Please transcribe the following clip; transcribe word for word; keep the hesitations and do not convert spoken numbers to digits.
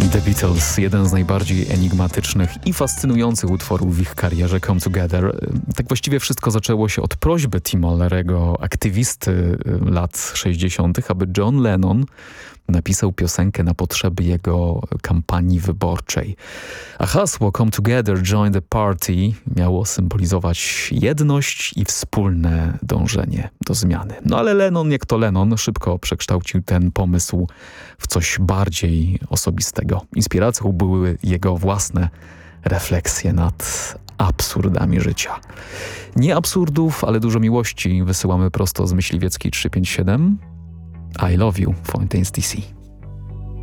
The Beatles, jeden z najbardziej enigmatycznych i fascynujących utworów w ich karierze, Come Together. Tak właściwie wszystko zaczęło się od prośby Tima Larego, aktywisty lat sześćdziesiątych, aby John Lennon napisał piosenkę na potrzeby jego kampanii wyborczej. A hasło Come Together, Join the Party miało symbolizować jedność i wspólne dążenie do zmiany. No ale Lennon, jak to Lennon, szybko przekształcił ten pomysł w coś bardziej osobistego. Inspiracją były jego własne refleksje nad absurdami życia. Nie absurdów, ale dużo miłości wysyłamy prosto z Myśliwieckiej trzysta pięćdziesiąt siedem. I love you, Fountains D C.